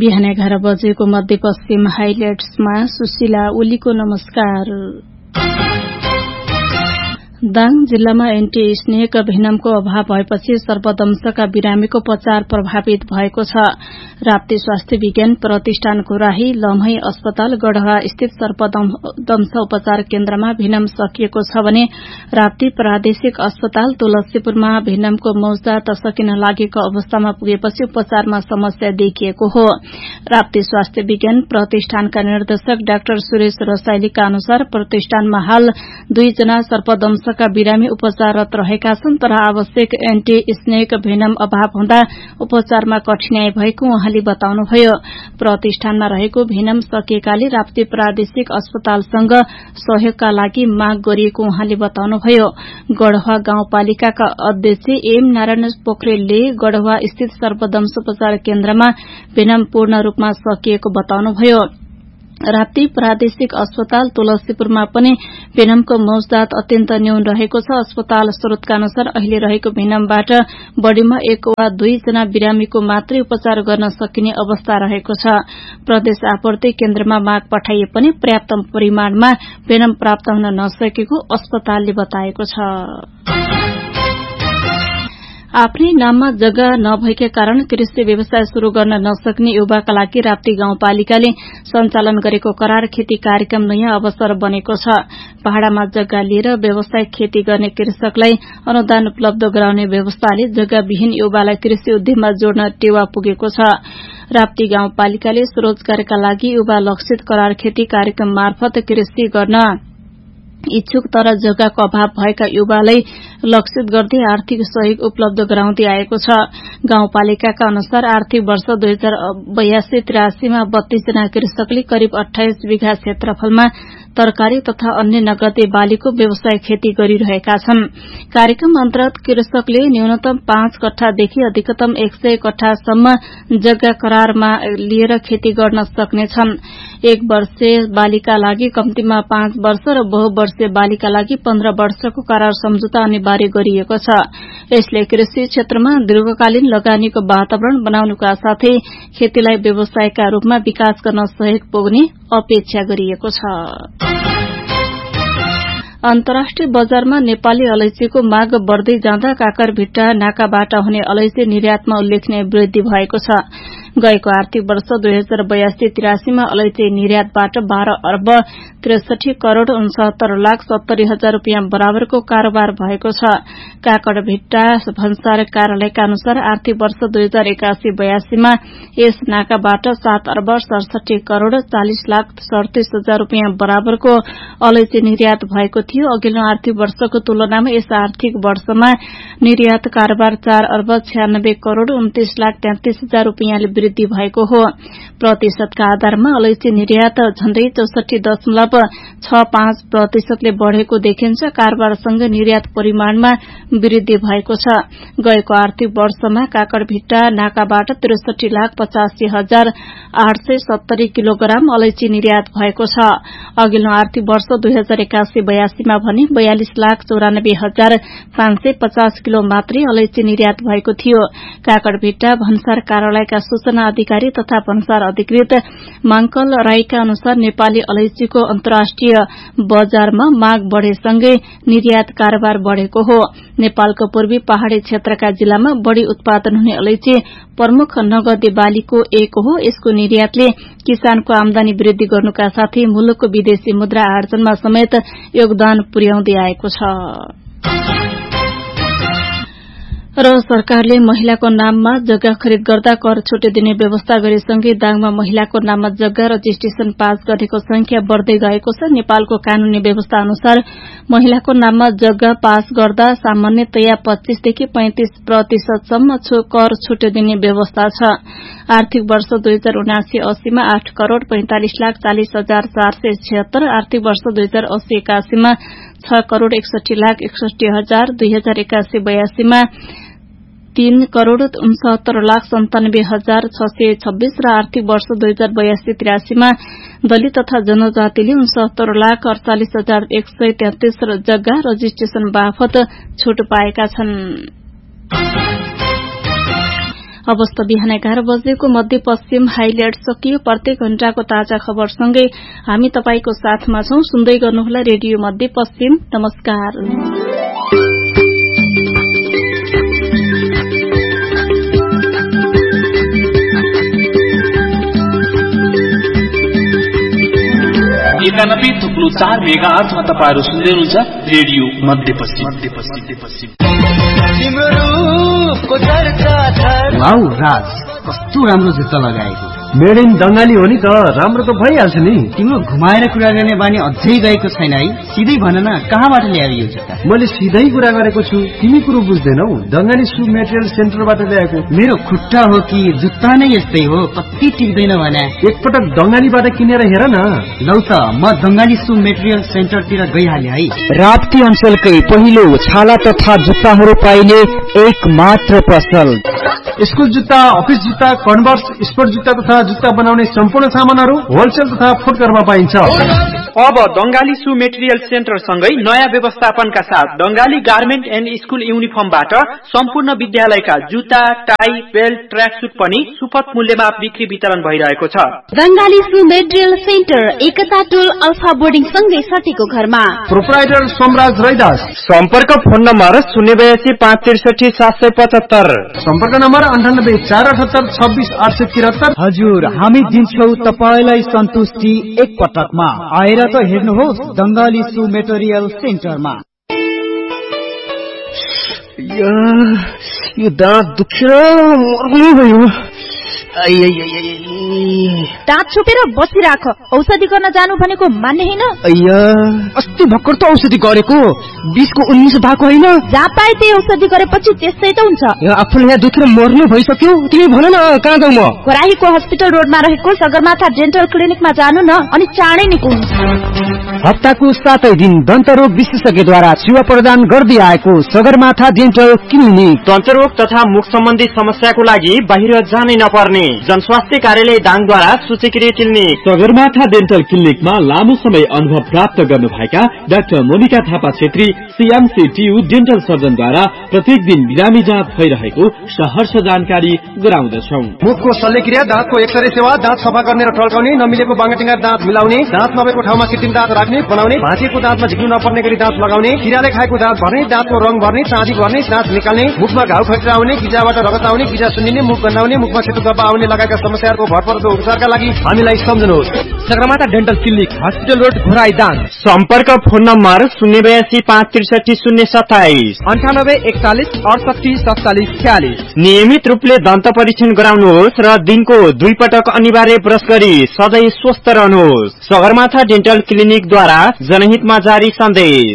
बिहान 11 बजेको मध्यपश्चिम हाइलाइट्समा सुशीला ओलीको नमस्कार। दाङ जिल्लामा एन्टी स्नेक भेनमको अभाव भएपछि सर्पदंशका बिरामीको उपचार प्रभावित भएको छ। राप्ती स्वास्थ्य विज्ञान प्रतिष्ठान घोराही लम्है अस्पताल गढवा स्थित सर्पदंश उपचार केन्द्रमा भेनम सकिएको छ भने राप्ती प्रादेशिक अस्पताल तुलसीपुरमा भेनमको मौजदात सकिन लागेको अवस्थामा पुगेपछि उपचारमा समस्या देखिएको हो। राप्ती स्वास्थ्य विज्ञान प्रतिष्ठानका निर्देशक डाक्टर सुरेश रसाइलीका अनुसार प्रतिष्ठानमा हाल 2 जना सर्पदंशका बिरामी उपचाररत रहेका छन्, तर आवश्यक एन्टी स्नेक भेनम अभाव हुँदा उपचारमा कठिनाई भएको उहाँले बताउनुभयो। प्रतिष्ठानमा रहेको भेनम सकिएकाले राप्ती प्रादेशिक अस्पतालसँग सहयोगका लागि माग गरिएको उहाँले बताउनुभयो। गढवा गाउँपालिकाका अध्यक्ष एम नारायण पोखरेलले गढवा स्थित सर्पदंश उपचार केन्द्रमा भेनम पूर्ण रूपमा सकिएको बताउनुभयो। राप्ती प्रादेशिक अस्पताल तुलसीपुरमा पनि भेनमको मौजदात अत्यन्त न्यून रहेको छ। अस्पताल स्रोतका अनुसार अहिले रहेको भेनमबाट बढ़ीमा 1 वा 2 जना बिरामीको मात्रै उपचार गर्न सकिने अवस्था रहेको छ। प्रदेश आपूर्ति केन्द्रमा माग पठाइए पनि पर्याप्त परिमाणमा भेनम प्राप्त हुन नसकेको अस्पतालले बताएको छ। आफ्नै नाममा जग्गा नभएका कारण कृषि व्यवसाय शुरू गर्न नसक्ने युवाका लागि राप्ती गाउँपालिकाले सञ्चालन गरेको करार खेती कार्यक्रम नयाँ अवसर बनेको छ। पहाड़मा जग्गा लिएर व्यावसायिक खेती गर्ने कृषकलाई अनुदान उपलब्ध गराउने व्यवस्थाले जग्गाविहीन युवालाई कृषि उद्यममा जोड्न टेवा पुगेको छ। राप्ती गाउँपालिकाले स्वरोजगारका लागि युवा लक्षित करार खेती कार्यक्रम मार्फत कृषि गर्न इच्छुक तर जग्गाको अभाव भएका युवालाई लक्षित गर्दै आर्थिक सहयोग उपलब्ध गराउँदै आएको छ। गाउँपालिकाका अनुसार आर्थिक वर्ष 2082-83 मा 32 जना कृषकले करिब 28 बिघा क्षेत्रफलमा तरकारी तथा अन्य नगदे बालीको व्यवसाय खेती गरिरहेका छन्। कार्यक्रम अन्तर्गत कृषकले न्यूनतम 5 कट्ठादेखि अधिकतम 100 कट्ठासम्म जग्गा करारमा लिएर खेती गर्न सक्नेछन्। 1 वर्षीय बालीका लागि कम्तीमा 5 वर्ष र बहुवर्षीय बालीका लागि 15 वर्षको करार सम्झौता अनिवार्य गरिएको छ। यसले कृषि क्षेत्रमा दीर्घकालीन लगानीको वातावरण बनाउनुका साथै खेतीलाई व्यवसायका रूपमा विकास गर्न सहयोग पुग्ने अपेक्षा गरिएको छ। अन्तर्राष्ट्रिय बजारमा नेपाली अलैचीको माग बढ़दै जाँदा काकरभिट्टा नाकाबाट हुने अलैची निर्यातमा उल्लेखनीय वृद्धि भएको छ। गएको आर्थिक वर्ष 2082-83 मा अलैची निर्यातबाट 12 अर्ब 63 करोड़ 69 लाख 70 हजार रूपियाँ बराबरको कारोबार भएको छ। काकरभिट्टा भन्सार कार्यालयका अनुसार आर्थिक वर्ष 2081-82 मा यस नाकाबाट 7 अर्ब 67 करोड़ 40 लाख 37 हजार रूपियाँ बराबरको अलैची निर्यात भएको थियो। अघिल्लो आर्थिक वर्षको तुलनामा यस आर्थिक वर्षमा निर्यात कारोबार 4 अर्ब 96 करोड़ 29 लाख 33 हजार रूपियाँले वृद्धि भएको हो। प्रतिशतका आधारमा अलैची निर्यात झण्डै 64.65% ले बढ़ेको देखिन्छ। कारोबारसँग निर्यात परिमाणमा वृद्धि भएको छ। गएको आर्थिक वर्षमा काकरभिट्टा नाकाबाट 63 लाख 85 हजार 870 किलोग्राम अलैची निर्यात भएको छ। अघिल्लो आर्थिक वर्ष 2081-82 मा भने 42 लाख 94 हजार 550 किलो मात्रै अलैची निर्यात भएको थियो। काकरभिट्टा भन्सार कार्यालयका सूचना अधिकारी तथा भन्सार अधिकृत माङ्कल राईका अनुसार नेपाली अलैचीको अन्तर्राष्ट्रिय बजारमा माग बढ़ेसँगै निर्यात कारोबार बढ़ेको हो। नेपालको पूर्वी पहाड़ी क्षेत्रका जिल्लामा बढ़ी उत्पादन हुने अलैची प्रमुख नगदे बालीको एक हो। यसको निर्यातले किसानको आमदानी वृद्धि गर्नुका साथै मुलुकको विदेशी मुद्रा आर्जनमा समेत योगदान पुर्याउँदै आएको छ। र सरकारले महिलाको नाममा जग्गा खरिद गर्दा कर छुट दिने व्यवस्था गरेसँगै दाङमा महिलाको नाममा जग्गा रजिस्ट्रेशन पास गरेको संख्या बढ़दै गएको छ। नेपालको कानूनी व्यवस्था अनुसार महिलाको नाममा जग्गा पास गर्दा सामान्यतया 25 देखि 35% सम्म कर छुट दिने व्यवस्था छ। आर्थिक वर्ष 2079-80 मा 8 करोड़ 45 लाख 40 हजार 476, आर्थिक वर्ष 2080-81 मा 6 करोड़ 61 लाख 61 हजार, 2081-82 मा 3 करोड़ 69 लाख 97 हजार 626 र आर्थिक वर्ष 2082-83 मा दलित तथा जनजातिले 69 लाख 48 हजार 133 जग्गा रजिस्ट्रेशन बापत छुट पाएका छन्। अवस्था बिहान 11 बजेको मध्यपश्चिम हाइलाइट सकियो। प्रत्येक घण्टाको ताजा खबरसँगै हामी तपाईको साथमा छौं। सुन्दै गर्नुहोला रेडियो मध्यपश्चिम। नमस्कार। एकानब्बे थुप्रो 4 मेगाहर्जमा तपाईहरु सुन्दै हुनुहुन्छ रेडियो मध्यपश्चिम। वाउ राज, कस्तो राम्रो जुत्ता लगाएको। मेड इन दंगाली हो नि त, राम्रो त भइहाल्छ नि। तिम्रो घुमाएर कुरा गर्ने बानी अझै गएको छैन है। सिधै भन न, कहाँबाट ल्यायो यो जुत्ता? मैले सिधै कुरा गरेको छु, तिमी कुरो बुझ्दैनौ। दंगाली सु मेटेरियल सेन्टरबाट ल्याएको। मेरो खुट्टा हो कि जुत्ता नै यस्तै हो, कति टिक्दैन भने। एकपटक दंगालीबाट किनेर हेर न। लौ त, म दंगाली सु मेटेरियल सेन्टरतिर गइहाले है। राप्ती अञ्चलकै पहिलो छाला तथा जुत्ताहरू पाइने एक मात्र पसल। स्कुल जुत्ता, अफिस जुत्ता, कन्भर्स, स्पोर्ट जुत्ता तथा जुत्ता बनाउने सम्पूर्ण सामानहरू होलसेल तथा फुटकरमा पाइन्छ। अब दंगाली सु मेटेरियल सेन्टर सँगै नयाँ व्यवस्थापनका साथ दंगाली गार्मेन्ट एन्ड स्कुल युनिफर्मबाट सम्पूर्ण विद्यालयका जुत्ता, टाई, बेल्ट, ट्र्याक सुट पनि सुपथ मूल्यमा बिक्री वितरण भइरहेको छ। दंगाली सु मेटेरियल सेन्टर एकता टोल अल्फा बोर्डिङ सँगै सटीको घरमा। प्रोप्राइटर सोमराज रैदास। सम्पर्क फोन नम्बर 082 563 775। सम्पर्क नम्बर 98 478 26 873। हजुर, हामी दिन्छौ तपाईलाई सन्तुष्टि एक पटकमा। आएर त हेर्नुहोस् दंगाली सु मेटेरियल सेन्टरमा। यो दाँत दुख्छ भयो। दाँत छोपेर बसिराख। औषधि गर्न जानु भनेको मान्ने हैन। अस्ति भर्खर त औषधि गरेको, 20 को 19 भएको हैन। जहाँ पाए त्यही औषधि गरेपछि त्यस्तै त हुन्छ। आफूले यहाँ दुखेर मर्नु भइसक्यो। तिमी भन न, कहाँ जाऊ म? कोराहीको हस्पिटल रोडमा रहेको सगरमाथा डेन्टल क्लिनिकमा जानु न, अनि चाँडै निको हुन्छ। हप्ताको 7 दिन दन्तरोग विशेषज्ञद्वारा सेवा प्रदान गर्दै आएको सगरमाथा डेन्टल क्लिनिक। दन्तरोग तथा मुख सम्बन्धी समस्याको लागि बाहिर जानै नपर्ने जनस्वास्थ्य कार्यालय दाङद्वारा सूचीकृत क्लिनिक। सगरमाथा डेन्टल क्लिनिकमा लामो समय अनुभव प्राप्त गर्नुभएका doctor Monika Thapa Chhetri CMCTU dental सर्जनद्वारा प्रत्येक दिन बिरामी जाँच भइरहेको सहर्ष जानकारी गराउँदछौं। मुखको शल्यक्रिया, दाँतको एक्सरे सेवा, दाँत सफा गर्ने र टल्काउने, नमिलेको बाङ्गाटिङ्गा दाँत मिलाउने, दाँत नभएको ठाउँमा कृत्रिम दाँत राख्ने बनाउने, भाँचिएको दाँतमा झिक्नु नपर्ने गरी दाँत लगाउने, किराले खाएको दाँत भर्ने, दाँतको रङ भर्ने, चाँदी भर्ने, दाँत निकाल्ने, मुखमा घाउ खटिरा आउने, गिजाबाट रगत आउने, गिजा सुन्निने, मुख गन्हाउने, मुखमा सेतो दब्बा आउने लगायतका समस्याहरूको भरपर्दो उपचारका लागि हामीलाई सम्झनुहोस्। Sagarmatha dental clinic, hospital road, Ghorahi Dang. सम्पर्क फोन नम्बर 082 563 027 98 41 68 47 46। नियमित रूपले दन्त परीक्षण गराउनुहोस् र दिनको 2 पटक अनिवार्य ब्रश गरी सधैँ स्वस्थ रहनुहोस्। सगरमाथा डेन्टल क्लिनिकद्वारा जनहितमा जारी सन्देश।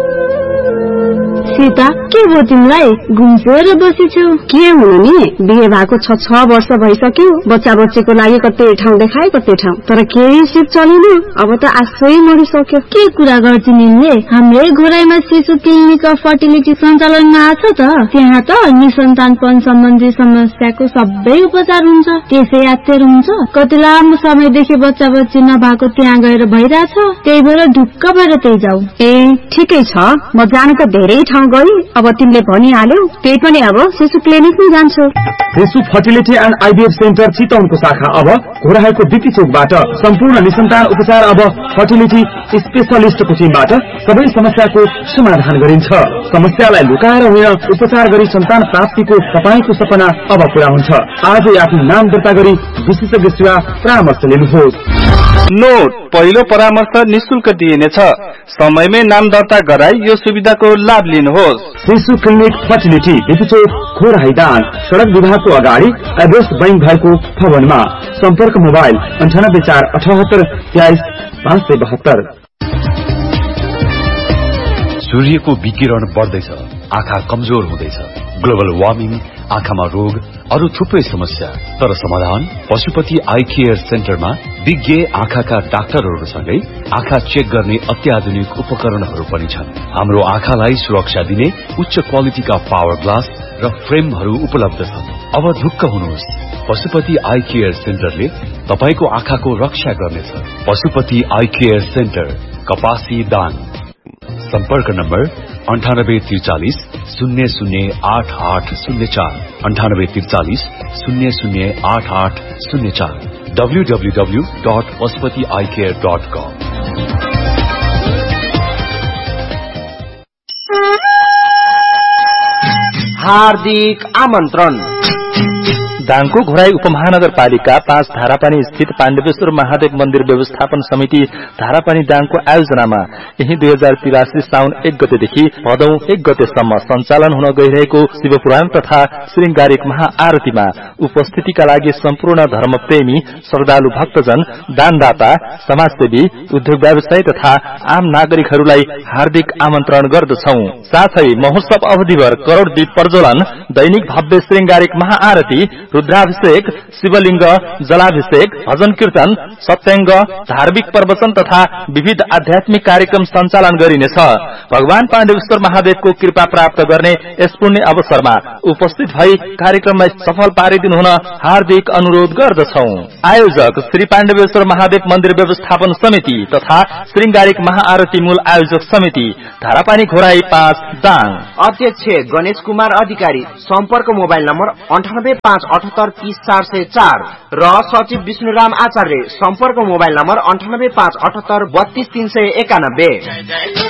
सीता, के भयो तिमीलाई? घुम्सेर बसिछौ। के हुनु नि, बिहे भएको 6 वर्ष भइसक्यो। बच्चा बच्चीको लागि कतै ठाउँ देखाए कतै ठाउँ, तर केही सिप चलेन। अब त आशै मरिसक्यो। के कुरा गर्छ निले? हाम्रै घोराईमा शिशु क्लिनिक अफ फर्टिलिटी सञ्चालनमा आछ त। त्यहाँ त निसन्तानपन सम्बन्धी समस्याको सबै उपचार हुन्छ। त्यसै यात्तर हुन्छ। कति लामो समयदेखि बच्चा बच्ची नभएको त्यहाँ गएर भइरहेछ। त्यही भएर ढुक्क भएर त्यही जाऊ। ए ठिकै छ, म जानु त धेरै ठाउँ गई। अब तिमीले भनिहाल्यौ, त्यही पनि अब शिशु क्लिनिकमै जान्छु। शिशु फर्टिलिटी एन्ड IVF सेन्टर चितवनको शाखा अब घोराईको बिपी चोकबाट। सम्पूर्ण निसन्तान उपचार अब फर्टिलिटी स्पेशलिस्टको टिमबाट सबै समस्याको समाधान गरिन्छ। समस्यालाई लुकाएर होइन, उपचार गरी सन्तान प्राप्तिको तपाईको सपना अब पूरा हुन्छ। आजै आफ्नो नाम दर्ता गरी विशेषज्ञ सेवा परामर्श लिनुहोस्। नोट, पहिलो परामर्श निशुल्क दिइनेछ। समयमै नाम दर्ता गराई यो सुविधाको लाभ लिनुहोस्। शिशु क्लिनिक फर्टिलिटी, बिपी चोक, घोराई दाङ, सड़क विभागको अगाडि, एड्रेस बैंक भएको भवनमा। सम्पर्क मोबाइल 98 478 23 572। सूर्यको विकिरण बढ्दैछ, आँखा कमजोर हुँदैछ। ग्लोबल वार्मिङ, आँखामा रोग, अरू थुप्रै समस्या। तर समाधान पशुपति आई केयर सेन्टरमा विज्ञ आँखाका डाक्टरहरूसँगै आँखा चेक गर्ने अत्याधुनिक उपकरणहरू पनि छन्। हाम्रो आँखालाई सुरक्षा दिने उच्च क्वालिटीका पावर ग्लास र फ्रेमहरू उपलब्ध छन्। अब ढुक्क हुनुहोस्, पशुपति आई केयर सेन्टरले तपाईको आँखाको रक्षा गर्नेछ। पशुपति आई केयर सेन्टर, कपासी दाङ। सम्पर्क नम्बर 9843 008804 9843 008804 www.pashupatieyecare.com। हार्दिक आमन्त्रण। दाङको घोराई उपमहानगरपालिका 5 धारापानी स्थित पाण्डवेश्वर महादेव मन्दिर व्यवस्थापन समिति धारापानी दाङको आयोजनामा यही 2083 साउन 1 गतेदेखि भदौ 1 गतेसम्म सञ्चालन हुन गइरहेको शिवपुराण तथा श्रृंगारिक महाआरतीमा उपस्थितिका लागि सम्पूर्ण धर्मप्रेमी श्रद्धालु भक्तजन, दानदाता, समाजसेवी, उद्योग व्यवसायी तथा आम नागरिकहरूलाई हार्दिक आमन्त्रण गर्दछौं। साथै महोत्सव अवधिभर करोड़ दीप प्रज्वलन, दैनिक भव्य श्रृंगारिक महाआरती, रुद्राभिषेक, शिवलिंग जलाभिषेक, भजन कीर्तन, सत्याङ्ग, धार्मिक प्रवचन तथा विविध आध्यात्मिक कार्यक्रम सञ्चालन गरिनेछ। भगवान पाण्डवेश्वर महादेवको कृपा प्राप्त गर्ने यस पुण्य अवसरमा उपस्थित भई कार्यक्रमलाई सफल पारिदिनु हुन हार्दिक अनुरोध गर्दछौं। आयोजक श्री पाण्डवेश्वर महादेव मन्दिर व्यवस्थापन समिति तथा श्रृंगारिक महाआरती मूल आयोजक समिति धारापानी घोराई 5 दाङ। अध्यक्ष गणेश कुमार अधिकारी। सम्पर्क मोबाइल नम्बर 9858830404 र सचिव विष्णुराम आचार्य। सम्पर्क मोबाइल नम्बर 9858832391।